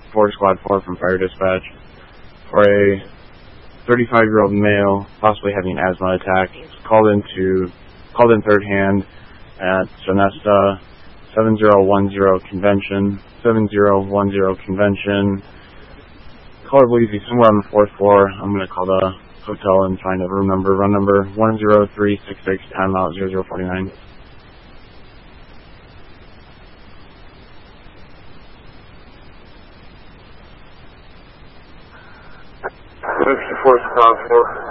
4 Squad 4 from Fire Dispatch for a 35-year-old male possibly having an asthma attack. Called in third hand at Sonesta 7010 Convention. 7010 Convention. Caller believes he's somewhere on the 4th floor. I'm going to call the hotel and find a room number. Run number 10366, timeout 0049. This is 4 Squad 4.